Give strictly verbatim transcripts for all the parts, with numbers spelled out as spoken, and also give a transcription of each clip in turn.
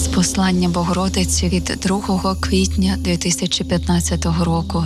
Послання Богородиці від другого квітня дві тисячі п'ятнадцятого року.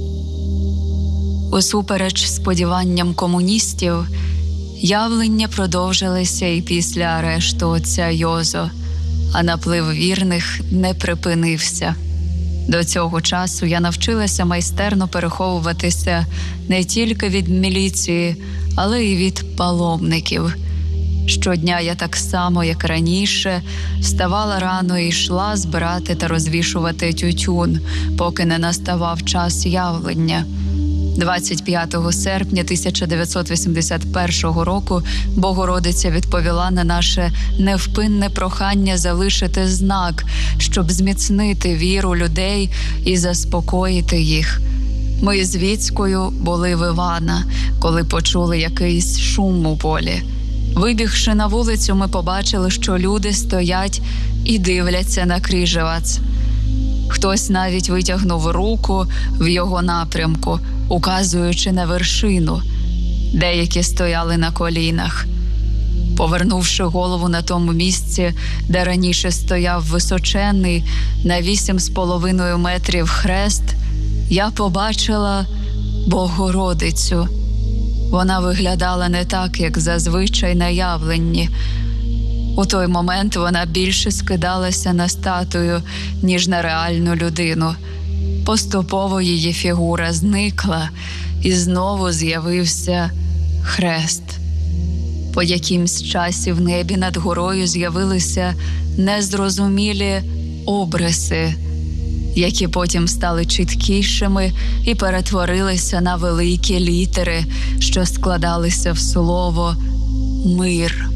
Усупереч сподіванням комуністів, явлення продовжилися і після арешту отця Йозо, а наплив вірних не припинився. До цього часу я навчилася майстерно переховуватися не тільки від міліції, але й від паломників. Щодня я так само, як раніше, вставала рано і йшла збирати та розвішувати тютюн, поки не наставав час явлення. двадцять п'ятого серпня тисяча дев'ятсот вісімдесят першого року Богородиця відповіла на наше невпинне прохання залишити знак, щоб зміцнити віру людей і заспокоїти їх. Ми з Віцькою були в Івана, коли почули якийсь шум у полі. Вибігши на вулицю, ми побачили, що люди стоять і дивляться на крижевець. Хтось навіть витягнув руку в його напрямку, указуючи на вершину. Деякі стояли на колінах. Повернувши голову на тому місці, де раніше стояв височенний на вісім з половиною метрів хрест, я побачила Богородицю. Вона виглядала не так, як зазвичай на явленні. У той момент вона більше скидалася на статую, ніж на реальну людину. Поступово її фігура зникла, і знову з'явився хрест. По якимсь часі в небі над горою з'явилися незрозумілі обриси, які потім стали чіткішими і перетворилися на великі літери, що складалися в слово «Мир».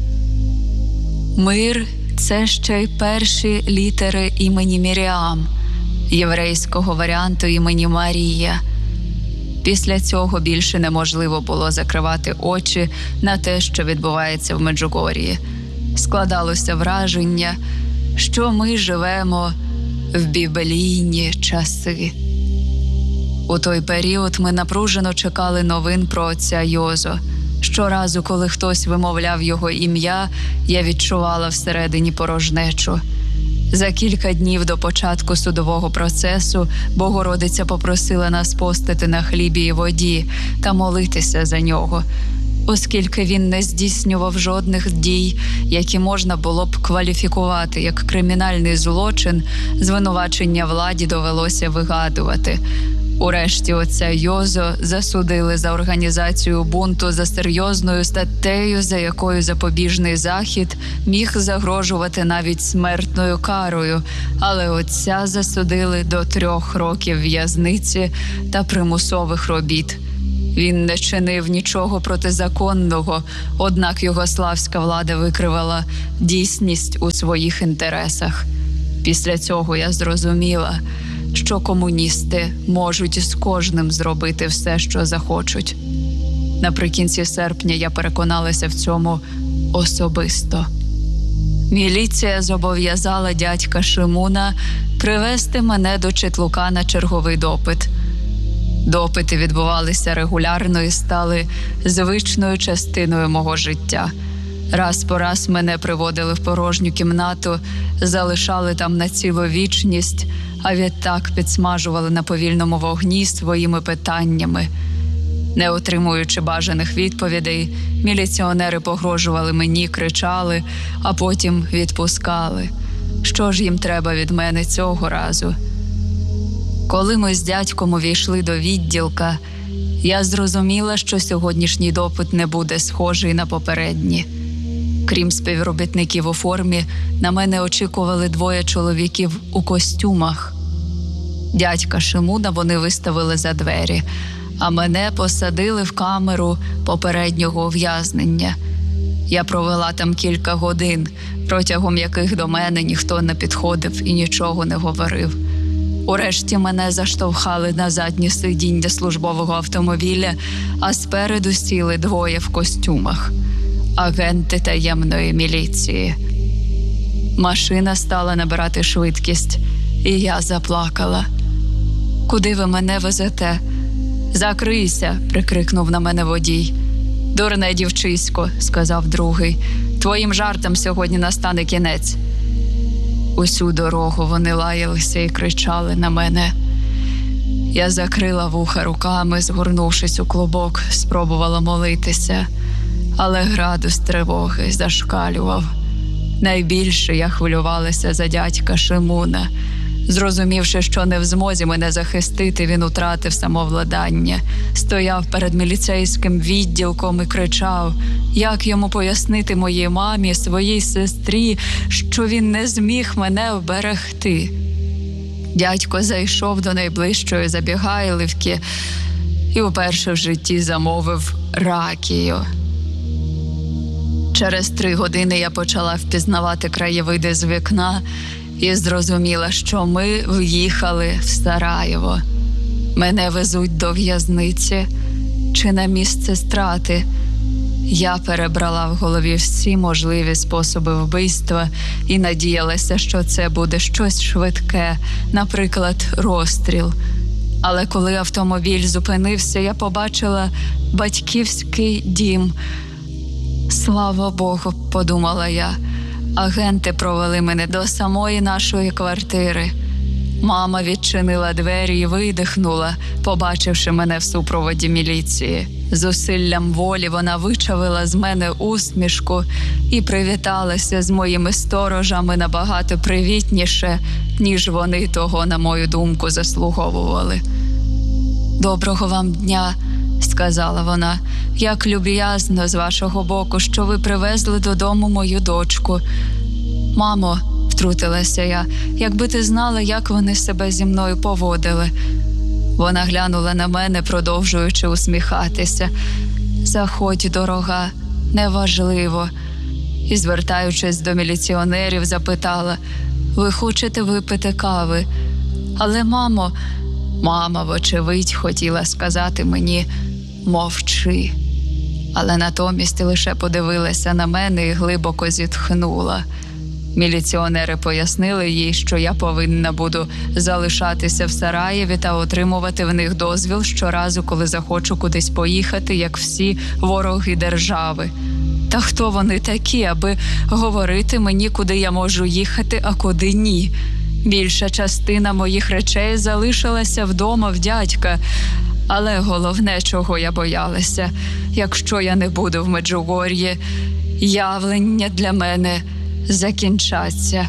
Мир – це ще й перші літери імені Міріам, єврейського варіанту імені Марія. Після цього більше неможливо було закривати очі на те, що відбувається в Меджугор'ї. Складалося враження, що ми живемо в біблійні часи. У той період ми напружено чекали новин про отця Йозо. Щоразу, коли хтось вимовляв його ім'я, я відчувала всередині порожнечу. За кілька днів до початку судового процесу Богородиця попросила нас постити на хлібі і воді та молитися за нього, оскільки він не здійснював жодних дій, які можна було б кваліфікувати як кримінальний злочин, звинувачення владі довелося вигадувати. Урешті отця Йозо засудили за організацію бунту за серйозною статтею, за якою запобіжний захід міг загрожувати навіть смертною карою, але отця засудили до трьох років в'язниці та примусових робіт. Він не чинив нічого протизаконного, однак югославська влада викривала дійсність у своїх інтересах. Після цього я зрозуміла, що комуністи можуть з кожним зробити все, що захочуть. Наприкінці серпня я переконалася в цьому особисто. Міліція зобов'язала дядька Шимуна привезти мене до Четлука на черговий допит. Допити відбувалися регулярно і стали звичною частиною мого життя. Раз по раз мене приводили в порожню кімнату, залишали там на цілу вічність, а відтак підсмажували на повільному вогні своїми питаннями. Не отримуючи бажаних відповідей, міліціонери погрожували мені, кричали, а потім відпускали. Що ж їм треба від мене цього разу? Коли ми з дядьком увійшли до відділка, я зрозуміла, що сьогоднішній допит не буде схожий на попередні. Крім співробітників у формі, на мене очікували двоє чоловіків у костюмах. Дядька Шимуна вони виставили за двері, а мене посадили в камеру попереднього ув'язнення. Я провела там кілька годин, протягом яких до мене ніхто не підходив і нічого не говорив. Урешті мене заштовхали на заднє сидіння службового автомобіля, а спереду сіли двоє в костюмах – агенти таємної міліції. Машина стала набирати швидкість, і я заплакала. «Куди ви мене везете?» «Закрийся!» – прикрикнув на мене водій. «Дурне дівчисько!» – сказав другий. «Твоїм жартам сьогодні настане кінець!» Усю дорогу вони лаялися і кричали на мене. Я закрила вуха руками, згорнувшись у клубок, спробувала молитися, але градус тривоги зашкалював. Найбільше я хвилювалася за дядька Шимуна. Зрозумівши, що не в змозі мене захистити, він утратив самовладання. Стояв перед міліцейським відділком і кричав, як йому пояснити моїй мамі, своїй сестрі, що він не зміг мене вберегти. Дядько зайшов до найближчої забігайливки і вперше в житті замовив ракію. Через три години я почала впізнавати краєвиди з вікна і зрозуміла, що ми в'їхали в Сараєво. Мене везуть до в'язниці чи на місце страти. Я перебрала в голові всі можливі способи вбивства і надіялася, що це буде щось швидке, наприклад, розстріл. Але коли автомобіль зупинився, я побачила батьківський дім. «Слава Богу», – подумала я. Агенти провели мене до самої нашої квартири. Мама відчинила двері і видихнула, побачивши мене в супроводі міліції. Зусиллям волі вона вичавила з мене усмішку і привіталася з моїми сторожами набагато привітніше, ніж вони того, на мою думку, заслуговували. «Доброго вам дня», – сказала вона. «Як люб'язно з вашого боку, що ви привезли додому мою дочку». «Мамо», – втрутилася я, – «якби ти знала, як вони себе зі мною поводили». Вона глянула на мене, продовжуючи усміхатися. «Заходь, дорога, неважливо». І, звертаючись до міліціонерів, запитала, «Ви хочете випити кави?» «Але, мамо...» Мама, вочевидь, хотіла сказати мені «мовчи». Але натомість лише подивилася на мене і глибоко зітхнула. Міліціонери пояснили їй, що я повинна буду залишатися в Сараєві та отримувати в них дозвіл щоразу, коли захочу кудись поїхати, як всі вороги держави. Та хто вони такі, аби говорити мені, куди я можу їхати, а куди ні? Більша частина моїх речей залишилася вдома в дядька. Але головне, чого я боялася, якщо я не буду в Меджугор'ї, явлення для мене закінчаться.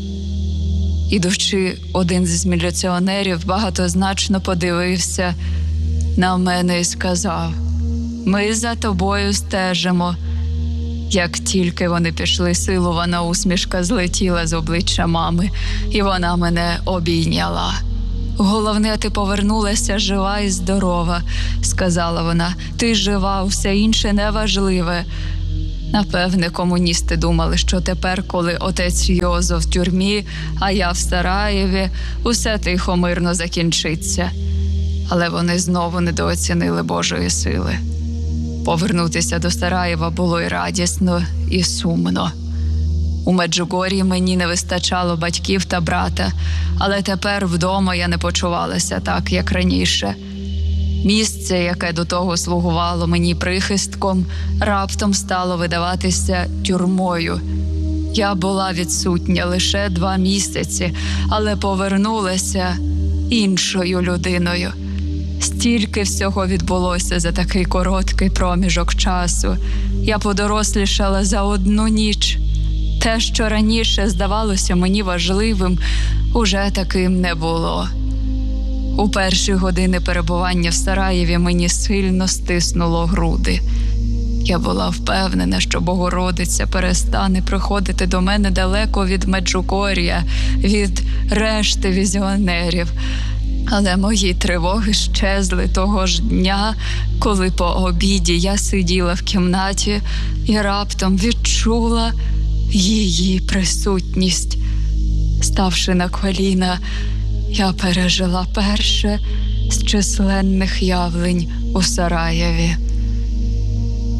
Ідучи, один з міліціонерів багатозначно подивився на мене і сказав, «Ми за тобою стежимо». Як тільки вони пішли, силувана усмішка злетіла з обличчя мами, і вона мене обійняла. «Головне, ти повернулася жива і здорова», – сказала вона. «Ти жива, все інше неважливе». Напевне, комуністи думали, що тепер, коли отець Йозо в тюрмі, а я в Сараєві, усе тихо-мирно закінчиться. Але вони знову недооцінили Божої сили. Повернутися до Сараєва було і радісно, і сумно. У Меджугор'ї мені не вистачало батьків та брата, але тепер вдома я не почувалася так, як раніше. Місце, яке до того слугувало мені прихистком, раптом стало видаватися тюрмою. Я була відсутня лише два місяці, але повернулася іншою людиною. Стільки всього відбулося за такий короткий проміжок часу. Я подорослішала за одну ніч. Те, що раніше здавалося мені важливим, уже таким не було. У перші години перебування в Сараєві мені сильно стиснуло груди. Я була впевнена, що Богородиця перестане приходити до мене далеко від Меджугор'я, від решти візіонерів. Але мої тривоги щезли того ж дня, коли по обіді я сиділа в кімнаті і раптом відчула її присутність. Ставши на коліна, я пережила перше з численних явлень у Сараєві.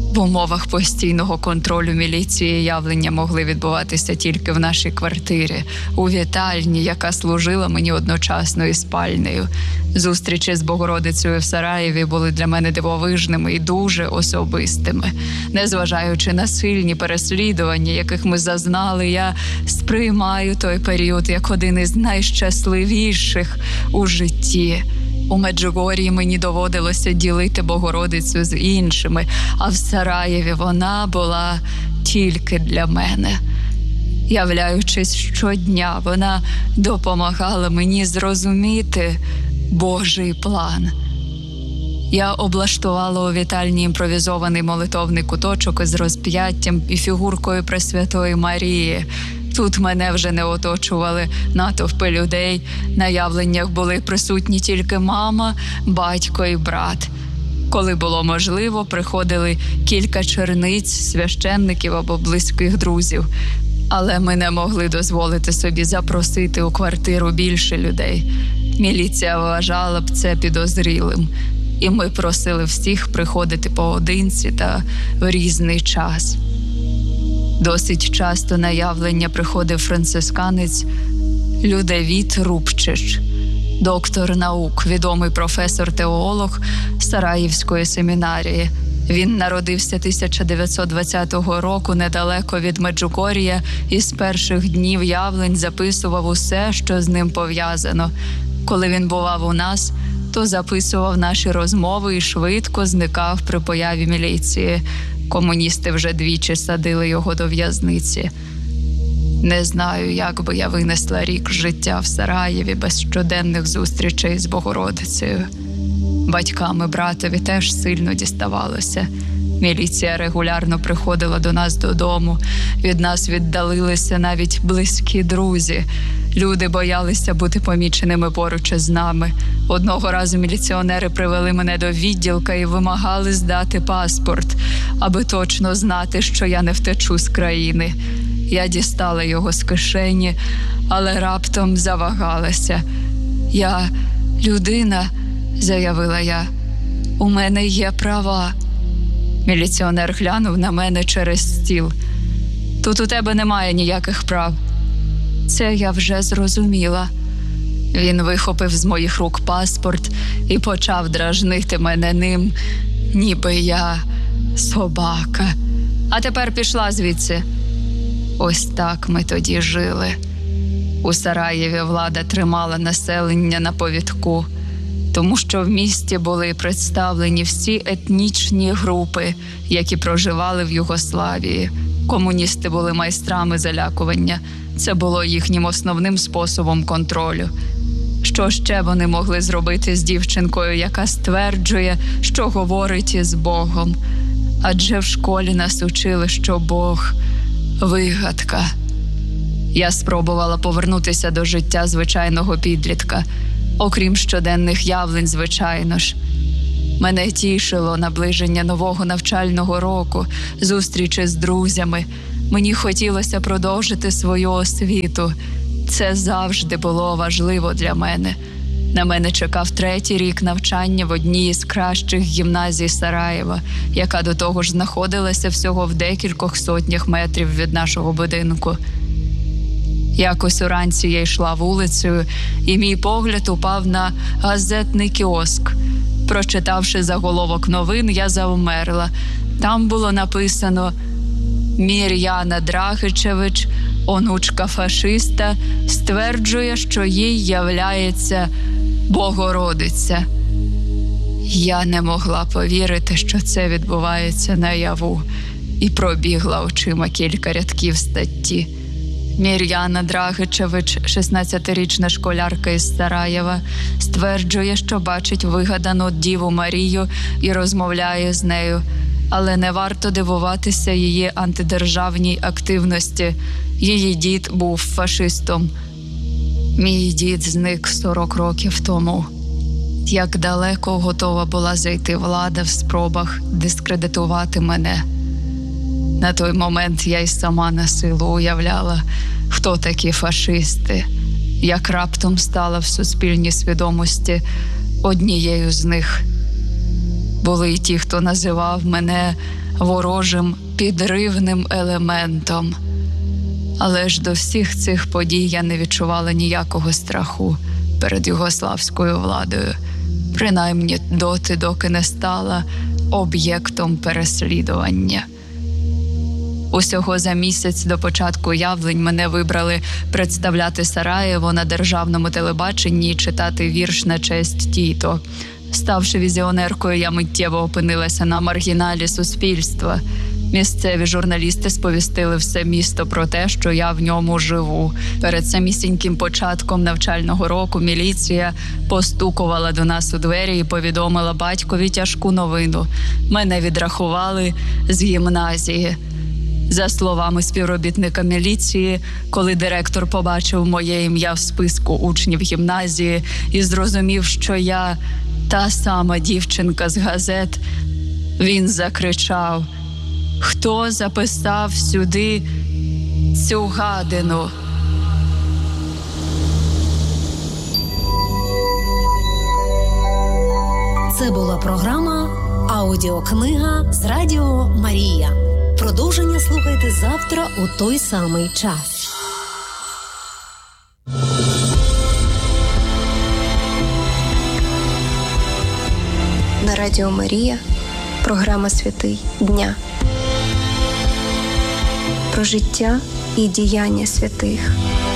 В умовах постійного контролю міліції явлення могли відбуватися тільки в нашій квартирі, у вітальні, яка служила мені одночасно і спальнею. Зустрічі з Богородицею в Сараєві були для мене дивовижними і дуже особистими. Незважаючи на сильні переслідування, яких ми зазнали, я сприймаю той період як один із найщасливіших у житті. У Меджугорії мені доводилося ділити Богородицю з іншими, а в Сараєві вона була тільки для мене. Являючись щодня, вона допомагала мені зрозуміти Божий план. Я облаштувала у вітальні імпровізований молитовний куточок із розп'яттям і фігуркою Пресвятої Марії. Тут мене вже не оточували натовпи людей. На явленнях були присутні тільки мама, батько і брат. Коли було можливо, приходили кілька черниць, священників або близьких друзів. Але ми не могли дозволити собі запросити у квартиру більше людей. Міліція вважала б це підозрілим. І ми просили всіх приходити поодинці та в різний час. Досить часто на явлення приходив францисканець Людевіт Рубчич, доктор наук, відомий професор-теолог Сараївської семінарії. Він народився тисяча дев'ятсот двадцятого року недалеко від Меджугорія і з перших днів явлень записував усе, що з ним пов'язано. Коли він бував у нас, то записував наші розмови і швидко зникав при появі міліції. Комуністи вже двічі садили його до в'язниці. Не знаю, як би я винесла рік життя в Сараєві без щоденних зустрічей з Богородицею. Батькам і братові теж сильно діставалося. Міліція регулярно приходила до нас додому. Від нас віддалилися навіть близькі друзі. Люди боялися бути поміченими поруч із нами. Одного разу міліціонери привели мене до відділка і вимагали здати паспорт, аби точно знати, що я не втечу з країни. Я дістала його з кишені, але раптом завагалася. «Я людина», – заявила я. «У мене є права». Міліціонер глянув на мене через стіл. «Тут у тебе немає ніяких прав». Це я вже зрозуміла. Він вихопив з моїх рук паспорт і почав дражнити мене ним, ніби я собака. «А тепер пішла звідси». Ось так ми тоді жили. У Сараєві влада тримала населення на повідку, тому що в місті були представлені всі етнічні групи, які проживали в Югославії. Комуністи були майстрами залякування. Це було їхнім основним способом контролю. Що ще вони могли зробити з дівчинкою, яка стверджує, що говорить із Богом? Адже в школі нас учили, що Бог – вигадка. Я спробувала повернутися до життя звичайного підлітка. Окрім щоденних явлень, звичайно ж. Мене тішило наближення нового навчального року, зустрічі з друзями. Мені хотілося продовжити свою освіту. Це завжди було важливо для мене. На мене чекав третій рік навчання в одній із кращих гімназій Сараєва, яка до того ж знаходилася всього в декількох сотнях метрів від нашого будинку. Якось уранці я йшла вулицею, і мій погляд упав на газетний кіоск. Прочитавши заголовок новин, я завмерла. Там було написано: «Мір'яна Драгичевич, онучка фашиста, стверджує, що їй являється Богородиця». Я не могла повірити, що це відбувається наяву, і пробігла очима кілька рядків статті. Мір'яна Драгичевич, шістнадцятирічна школярка із Сараєва, стверджує, що бачить вигадану Діву Марію і розмовляє з нею. Але не варто дивуватися її антидержавній активності. Її дід був фашистом. Мій дід зник сорок років тому. Як далеко готова була зайти влада в спробах дискредитувати мене. На той момент я й сама на силу уявляла, хто такі фашисти, як раптом стала в суспільній свідомості однією з них. Були й ті, хто називав мене ворожим підривним елементом. Але ж до всіх цих подій я не відчувала ніякого страху перед югославською владою, принаймні доти, доки не стала об'єктом переслідування. Усього за місяць до початку явлень мене вибрали представляти Сараєво на державному телебаченні і читати вірш на честь Тіто. Ставши візіонеркою, я миттєво опинилася на маргіналі суспільства. Місцеві журналісти сповістили все місто про те, що я в ньому живу. Перед самісіньким початком навчального року міліція постукувала до нас у двері і повідомила батькові тяжку новину. Мене відрахували з гімназії. За словами співробітника міліції, коли директор побачив моє ім'я в списку учнів гімназії і зрозумів, що я та сама дівчинка з газет, він закричав: «Хто записав сюди цю гадину?» Це була програма «Аудіокнига» з Радіо Марія. Продовження слухайте завтра у той самий час. На Радіо Марія програма «Святий дня». Про життя і діяння святих.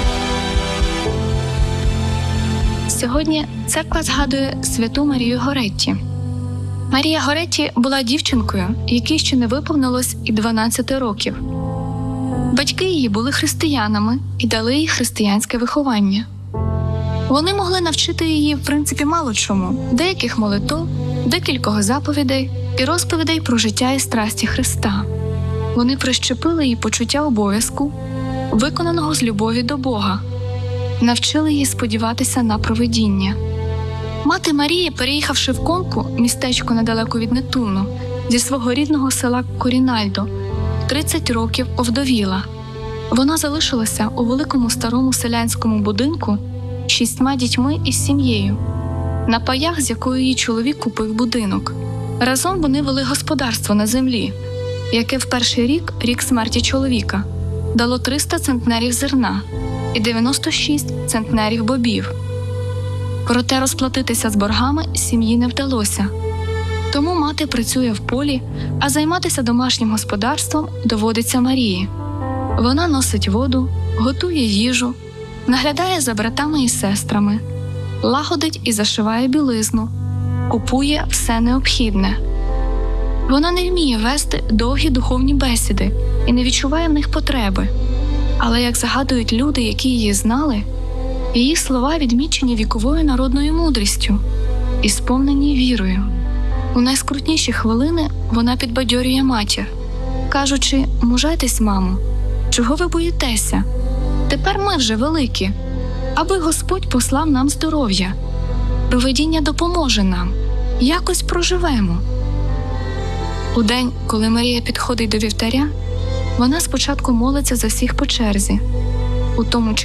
Сьогодні церква згадує святу Марію Горетті. Марія Горетті була дівчинкою, якій ще не виповнилось і дванадцяти років. Батьки її були християнами і дали їй християнське виховання. Вони могли навчити її, в принципі, мало чому – деяких молитов, декількох заповідей і розповідей про життя і страсті Христа. Вони прищепили їй почуття обов'язку, виконаного з любові до Бога, навчили її сподіватися на провидіння. Мати Марії, переїхавши в Конку, містечко недалеко від Нетуну, зі свого рідного села Корінальдо, тридцять років овдовіла. Вона залишилася у великому старому селянському будинку з шістьма дітьми і сім'єю, на паях, з якою її чоловік купив будинок. Разом вони вели господарство на землі, яке в перший рік, рік смерті чоловіка, дало триста центнерів зерна і дев'яносто шість центнерів бобів. Проте розплатитися з боргами сім'ї не вдалося. Тому мати працює в полі, а займатися домашнім господарством доводиться Марії. Вона носить воду, готує їжу, наглядає за братами і сестрами, лагодить і зашиває білизну, купує все необхідне. Вона не вміє вести довгі духовні бесіди і не відчуває в них потреби. Але, як згадують люди, які її знали, її слова відмічені віковою народною мудрістю і сповнені вірою. У найскрутніші хвилини вона підбадьорює матір, кажучи: «Мужайтесь, мамо, чого ви боїтеся? Тепер ми вже великі, аби Господь послав нам здоров'я. Провидіння допоможе нам, якось проживемо». У день, коли Марія підходить до вівтаря, вона спочатку молиться за всіх по черзі, у тому